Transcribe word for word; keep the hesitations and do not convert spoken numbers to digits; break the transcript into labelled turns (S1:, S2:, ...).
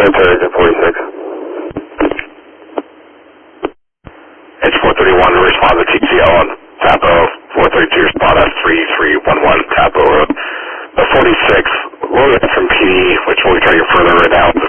S1: Cemetery at forty-six.
S2: It's four thirty-one, respond to T C L on Tapo, four thirty-two, respond at three three one one Tapo Road. The forty-six, we'll get from P D, which will be trying to get further right now.